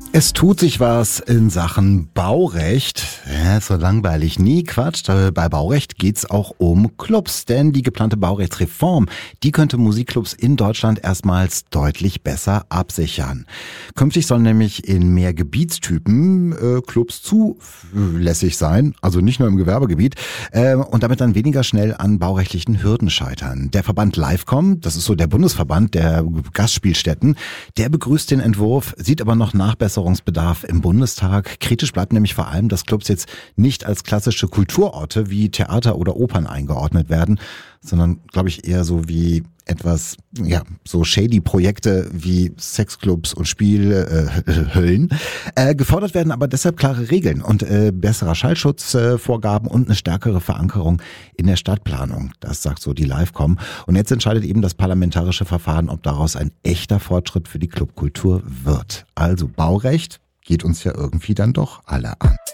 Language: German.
Es tut sich was in Sachen Baurecht. Ja, so langweilig. Nie Quatsch. Bei Baurecht geht's auch um Clubs. Denn die geplante Baurechtsreform, die könnte Musikclubs in Deutschland erstmals deutlich besser absichern. Künftig sollen nämlich in mehr Gebietstypen Clubs zulässig sein. Also nicht nur im Gewerbegebiet. Und damit dann weniger schnell an baurechtlichen Hürden scheitern. Der Verband Livecom, das ist so der Bundesverband der Gastspielstätten, der begrüßt den Entwurf, sieht aber noch Nachbesserungsbedarf im Bundestag. Kritisch bleibt nämlich vor allem, dass Clubs jetzt nicht als klassische Kulturorte wie Theater oder Opern eingeordnet werden, sondern, glaube ich, eher so wie etwas, ja, so shady Projekte wie Sexclubs und Spielhöllen. Gefordert werden aber deshalb klare Regeln und besserer Schallschutzvorgaben und eine stärkere Verankerung in der Stadtplanung. Das sagt so die Livecom. Und jetzt entscheidet eben das parlamentarische Verfahren, ob daraus ein echter Fortschritt für die Clubkultur wird. Also Baurecht geht uns ja irgendwie dann doch alle an.